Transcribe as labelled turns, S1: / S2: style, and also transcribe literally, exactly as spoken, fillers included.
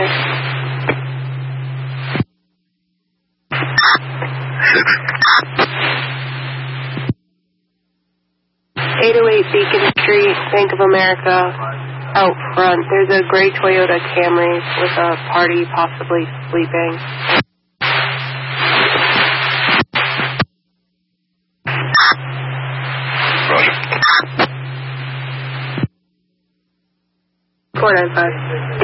S1: eight oh eight Beacon Street, Bank of America. Out front, there's a gray Toyota Camry with a party possibly sleeping. four nine five.